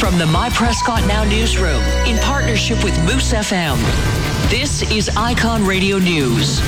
From the My Prescott Now newsroom, in partnership with Moose FM, this is Icon Radio News.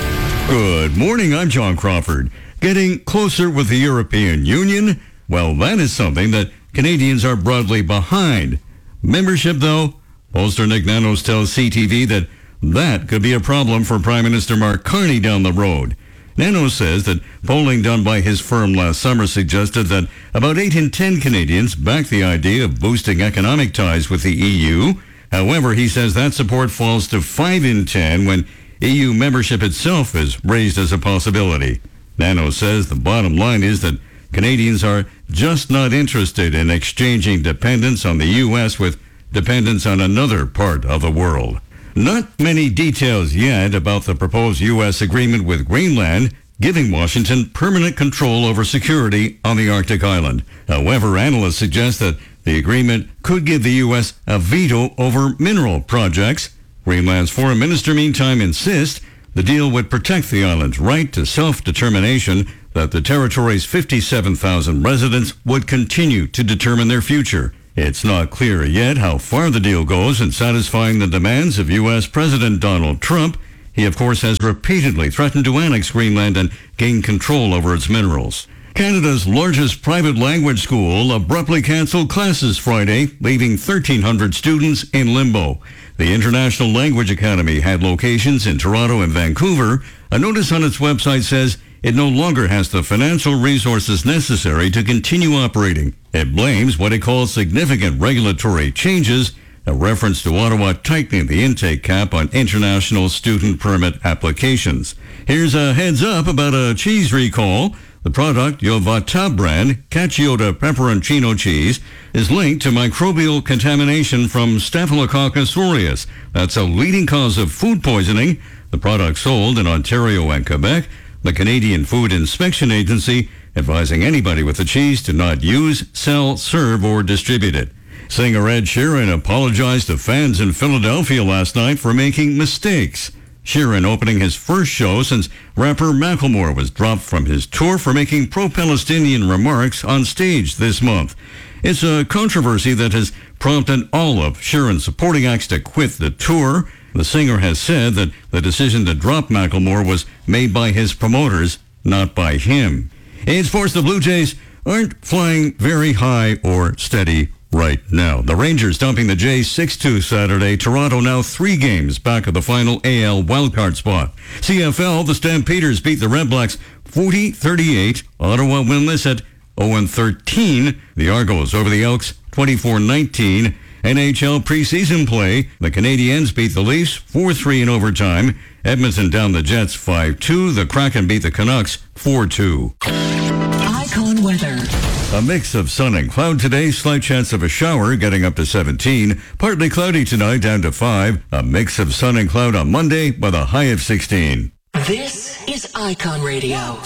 Good morning, I'm John Crawford. Getting closer with the European Union? Well, that is something that Canadians are broadly behind. Membership, though? Pollster Nick Nanos tells CTV that could be a problem for Prime Minister Mark Carney down the road. Nanos says that polling done by his firm last summer suggested that about 8 in 10 Canadians back the idea of boosting economic ties with the EU. However, he says that support falls to 5 in 10 when EU membership itself is raised as a possibility. Nanos says the bottom line is that Canadians are just not interested in exchanging dependence on the U.S. with dependence on another part of the world. Not many details yet about the proposed U.S. agreement with Greenland, giving Washington permanent control over security on the Arctic island. However, analysts suggest that the agreement could give the U.S. a veto over mineral projects. Greenland's foreign minister, meantime, insists the deal would protect the island's right to self-determination, that the territory's 57,000 residents would continue to determine their future. It's not clear yet how far the deal goes in satisfying the demands of U.S. President Donald Trump. He, of course, has repeatedly threatened to annex Greenland and gain control over its minerals. Canada's largest private language school abruptly canceled classes Friday, leaving 1,300 students in limbo. The International Language Academy had locations in Toronto and Vancouver. A notice on its website says it no longer has the financial resources necessary to continue operating. It blames what it calls significant regulatory changes, a reference to Ottawa tightening the intake cap on international student permit applications. Here's a heads up about a cheese recall. The product, Yovata brand Cacciota pepperoncino cheese, is linked to microbial contamination from Staphylococcus aureus. That's a leading cause of food poisoning. The product sold in Ontario and Quebec. The Canadian Food Inspection Agency advising anybody with the cheese to not use, sell, serve, or distribute it. Singer Ed Sheeran apologized to fans in Philadelphia last night for making mistakes. Sheeran opening his first show since rapper Macklemore was dropped from his tour for making pro-Palestinian remarks on stage this month. It's a controversy that has prompted all of Sheeran's supporting acts to quit the tour. The singer has said that the decision to drop Macklemore was made by his promoters, not by him. In sports, the Blue Jays aren't flying very high or steady right now. The Rangers dumping the Jays 6-2 Saturday. Toronto now 3 games back of the final AL wildcard spot. CFL, the Stampeders beat the Red Blacks 40-38. Ottawa winless at 0-13. The Argos over the Elks 24-19. NHL preseason play. The Canadiens beat the Leafs 4-3 in overtime. Edmonton down the Jets 5-2. The Kraken beat the Canucks 4-2. Icon weather. A mix of sun and cloud today. Slight chance of a shower getting up to 17. Partly cloudy tonight down to 5. A mix of sun and cloud on Monday with a high of 16. This is Icon Radio.